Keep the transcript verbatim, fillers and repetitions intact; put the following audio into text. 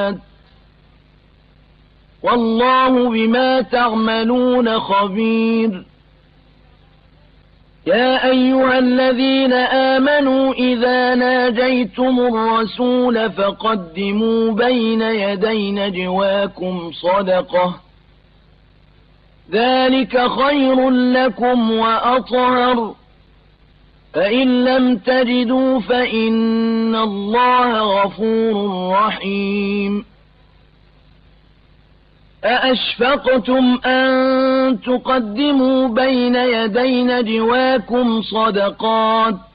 والله بما تعملون خبير. يا أيها الذين آمنوا إذا ناجيتم الرسول فقدموا بين يدي نجواكم صدقة، ذلك خير لكم وأطهر، فإن لم تجدوا فإن الله غفور رحيم. أأشفقتم أن تقدموا بين يدي نجواكم صدقات